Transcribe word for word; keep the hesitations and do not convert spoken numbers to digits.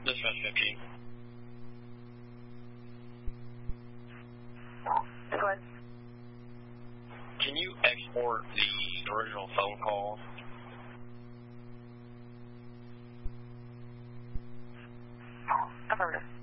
Dispatch fifteen. Go ahead. Can you export the original phone call? Affirmative.